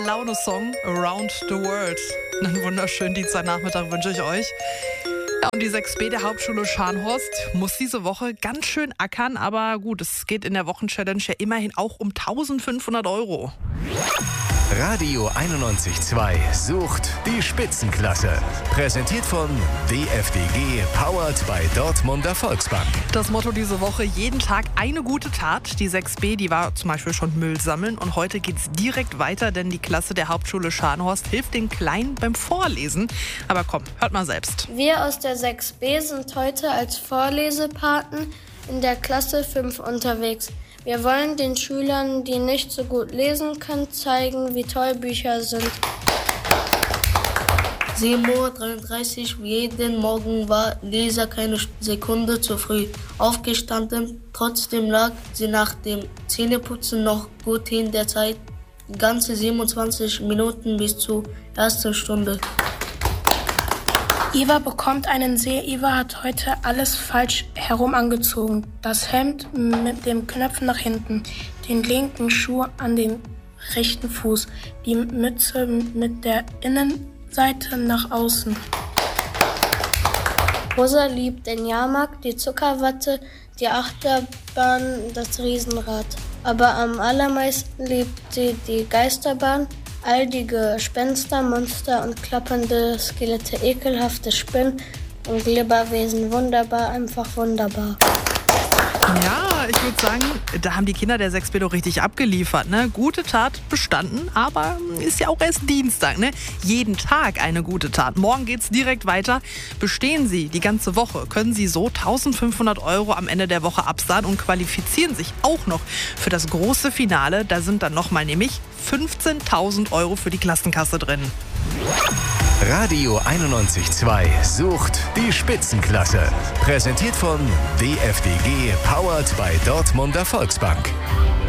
Laune-Song Around the World. Einen wunderschönen Dienstagnachmittag wünsche ich euch. Ja, und die 6b der Hauptschule Scharnhorst muss diese Woche ganz schön ackern, aber gut, es geht in der Wochenchallenge ja immerhin auch um 1.500 Euro. Radio 91.2 sucht die Spitzenklasse. Präsentiert von DFDG, powered by Dortmunder Volksbank. Das Motto diese Woche: jeden Tag eine gute Tat. Die 6b, die war zum Beispiel schon Müll sammeln, und heute geht's direkt weiter, denn die Klasse der Hauptschule Scharnhorst hilft den Kleinen beim Vorlesen. Aber komm, hört mal selbst. Wir aus der 6b sind heute als Vorlesepaten in der Klasse 5 unterwegs. Wir wollen den Schülern, die nicht so gut lesen können, zeigen, wie toll Bücher sind. 7:33 Uhr, jeden Morgen war Lisa keine Sekunde zu früh aufgestanden. Trotzdem lag sie nach dem Zähneputzen noch gut in der Zeit. Ganze 27 Minuten bis zur ersten Stunde. Eva bekommt einen See. Eva hat heute alles falsch herum angezogen. Das Hemd mit dem Knöpfen nach hinten, den linken Schuh an den rechten Fuß, die Mütze mit der Innenseite nach außen. Rosa liebt den Jahrmarkt, die Zuckerwatte, die Achterbahn, das Riesenrad. Aber am allermeisten liebt sie die Geisterbahn. All die Gespenster, Monster und klappernde Skelette, ekelhafte Spinnen und Glibberwesen. Wunderbar, einfach wunderbar. Ja, ich würde sagen, da haben die Kinder der 6b doch richtig abgeliefert, ne? Gute Tat bestanden, aber ist ja auch erst Dienstag, ne? Jeden Tag eine gute Tat. Morgen geht's direkt weiter. Bestehen Sie die ganze Woche, können Sie so 1.500 Euro am Ende der Woche absahnen und qualifizieren sich auch noch für das große Finale. Da sind dann nochmal nämlich 15.000 Euro für die Klassenkasse drin. Radio 91.2 sucht die Spitzenklasse. Präsentiert von DFDG, powered by Dortmunder Volksbank.